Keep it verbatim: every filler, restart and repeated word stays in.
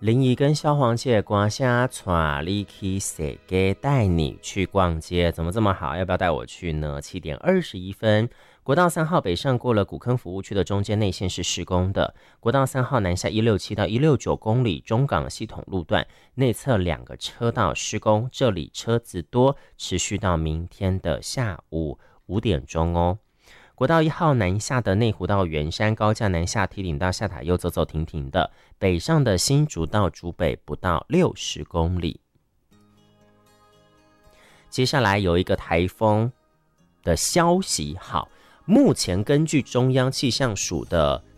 林怡跟萧煌奇的歌声带你去世界，带你去逛街，怎么这么好？要不要带我去呢？七点二十一分，国道三号北上过了古坑服务区的中间内线是施工的，国道三号南下一六七到一六九公里中港系统路段内侧两个车道施工，这里车子多，持续到明天的下午五点钟哦。国道一号南下的内湖到圆山高架南下，提顶到下塔又走走停停的，北上的新竹到竹北不到六十公里。接下来有一个台风的消息，好，目前根据中央气象署的